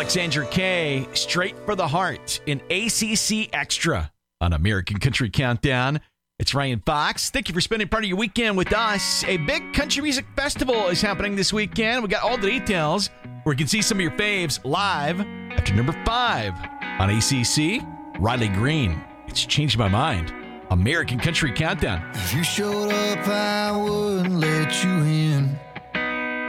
Alexandra Kay, Straight for the Heart in ACC Extra on American Country Countdown. It's Ryan Fox. Thank you for spending part of your weekend with us. A big country music festival is happening this weekend. We got all the details where you can see some of your faves live after number 5 on ACC. Riley Green, It's Changed My Mind. American Country Countdown. If you showed up, I wouldn't let you in.